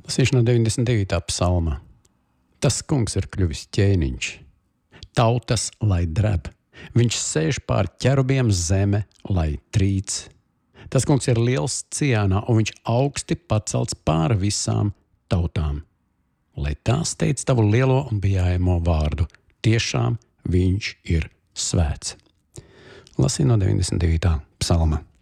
Lasīšu no 99. psalma. Tas kungs ir kļuvis ķēniņš. Tautas, lai dreb. Viņš sēž pār ķerubiem, zeme, lai trīc. Tas kungs ir liels Ciānā, un viņš augsti pacelts pāri visām tautām. Lai tās teic tavu lielo un bijājamo vārdu. Tiešām viņš ir svēts. Lasīju no 99. psalma.